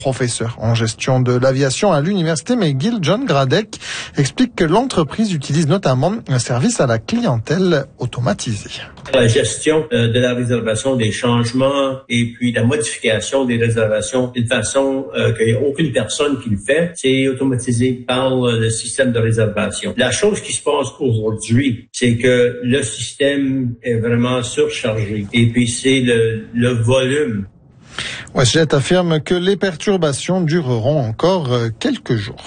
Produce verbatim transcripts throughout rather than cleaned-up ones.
Professeur en gestion de l'aviation à l'université McGill, John Gradek explique que l'entreprise utilise notamment un service à la clientèle automatisé. La gestion euh, de la réservation, des changements et puis la modification des réservations d'une façon euh, qu'il n'y a aucune personne qui le fait, c'est automatisé par euh, le système de réservation. La chose qui se passe aujourd'hui, c'est que le système est vraiment surchargé et puis c'est le, le volume. WestJet affirme que les perturbations dureront encore quelques jours.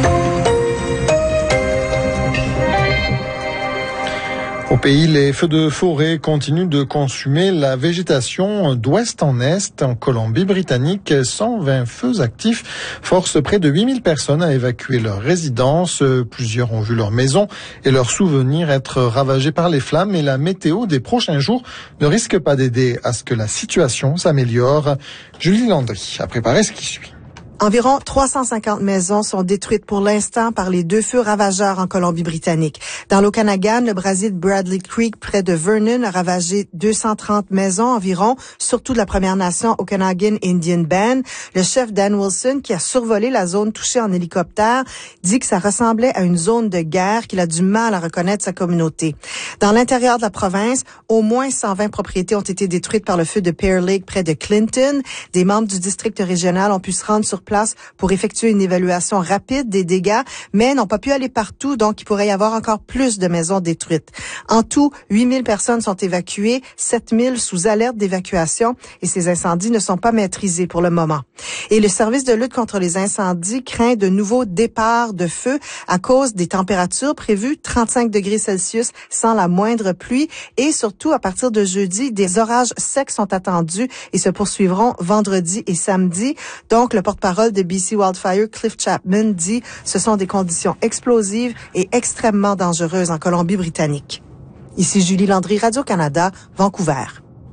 Au pays, les feux de forêt continuent de consumer la végétation d'ouest en est. En Colombie-Britannique, cent vingt feux actifs forcent près de huit mille personnes à évacuer leurs résidences. Plusieurs ont vu leur maison et leurs souvenirs être ravagés par les flammes et la météo des prochains jours ne risque pas d'aider à ce que la situation s'améliore. Julie Landry a préparé ce qui suit. Environ trois cent cinquante maisons sont détruites pour l'instant par les deux feux ravageurs en Colombie-Britannique. Dans l'Okanagan, le brasier de Bradley Creek, près de Vernon, a ravagé deux cent trente maisons environ, surtout de la Première Nation Okanagan Indian Band. Le chef Dan Wilson, qui a survolé la zone touchée en hélicoptère, dit que ça ressemblait à une zone de guerre, qu'il a du mal à reconnaître sa communauté. Dans l'intérieur de la province, au moins cent vingt propriétés ont été détruites par le feu de Pear Lake, près de Clinton. Des membres du district régional ont pu se rendre sur place pour effectuer une évaluation rapide des dégâts, mais n'ont pas pu aller partout, donc il pourrait y avoir encore plus de maisons détruites. En tout, huit mille personnes sont évacuées, sept mille sous alerte d'évacuation, et ces incendies ne sont pas maîtrisés pour le moment. Et le service de lutte contre les incendies craint de nouveaux départs de feu à cause des températures prévues, trente-cinq degrés Celsius sans la moindre pluie, et surtout à partir de jeudi, des orages secs sont attendus et se poursuivront vendredi et samedi. Donc, le porte-parole de B C Wildfire, Cliff Chapman, dit « Ce sont des conditions explosives et extrêmement dangereuses en Colombie-Britannique ». Ici Julie Landry, Radio-Canada, Vancouver.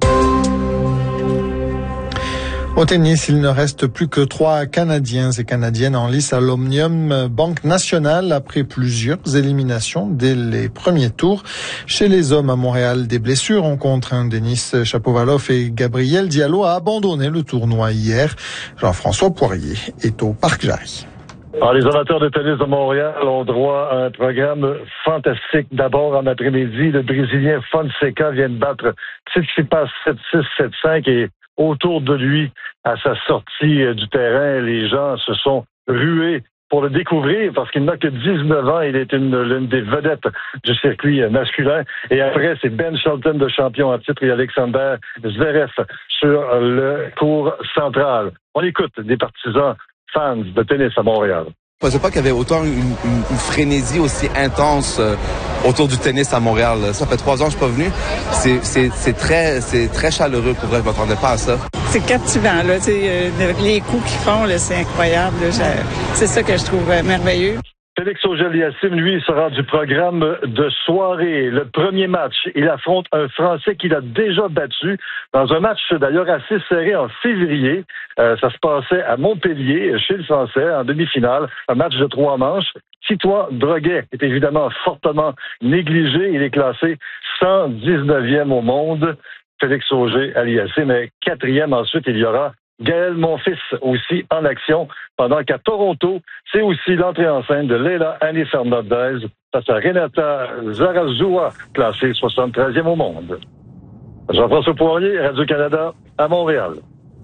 Au tennis, il ne reste plus que trois Canadiens et Canadiennes en lice à l'Omnium Banque Nationale après plusieurs éliminations dès les premiers tours. Chez les hommes à Montréal, des blessures ont contraint Denis Shapovalov et Gabriel Diallo à abandonner le tournoi hier. Jean-François Poirier est au Parc Jarry. Alors, les amateurs de tennis de Montréal ont droit à un programme fantastique. D'abord, en après-midi, le Brésilien Fonseca vient de battre Tsitsipas sept six, sept cinq et autour de lui, à sa sortie du terrain, les gens se sont rués pour le découvrir parce qu'il n'a que dix-neuf ans. Il est une, l'une des vedettes du circuit masculin. Et après, c'est Ben Shelton, de champion en titre, et Alexander Zverev sur le court central. On écoute des partisans fans de tennis à Montréal. Je ne pensais pas qu'il y avait autant une, une, une frénésie aussi intense euh, autour du tennis à Montréal. Ça fait trois ans que je suis pas venu. C'est, c'est, c'est très, c'est très chaleureux. Pour vrai, je m'attendais pas à ça. C'est captivant, là. Euh, les coups qu'ils font, là, c'est incroyable. Là. C'est ça que je trouve euh, merveilleux. Félix Auger-Aliassime, lui, sera du programme de soirée. Le premier match, il affronte un Français qu'il a déjà battu dans un match d'ailleurs assez serré en février. Euh, ça se passait à Montpellier, chez le Français, en demi-finale. Un match de trois manches. Titois Droguet est évidemment fortement négligé. Il est classé cent dix-neuvième au monde. Félix Auger-Aliassime est quatrième. Ensuite, il y aura Gaël Monfils aussi en action, pendant qu'à Toronto, c'est aussi l'entrée en scène de Leila Annie Fernandez face à Renata Zarazua, classée soixante-treizième au monde. Jean-François Poirier, Radio-Canada, à Montréal.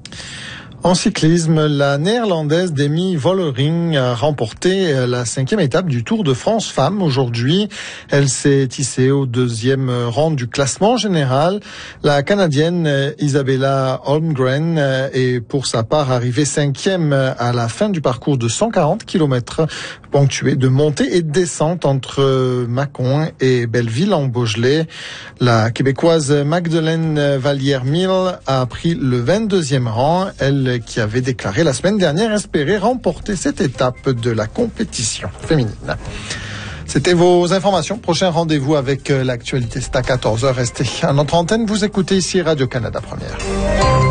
En cyclisme, la néerlandaise Demi Vollering a remporté la cinquième étape du Tour de France Femmes aujourd'hui. Elle s'est hissée au deuxième rang du classement général. La Canadienne Isabella Holmgren est pour sa part arrivée cinquième à la fin du parcours de cent quarante kilomètres, ponctué de montées et de descentes entre Mâcon et Belleville en Beaujolais. La Québécoise Magdeleine Vallière-Mille a pris le vingt-deuxième rang. Elle qui avait déclaré la semaine dernière espérer remporter cette étape de la compétition féminine. C'était vos informations. Prochain rendez-vous avec l'actualité, c'est à quatorze heures. Restez à notre antenne. Vous écoutez ici Radio-Canada Première.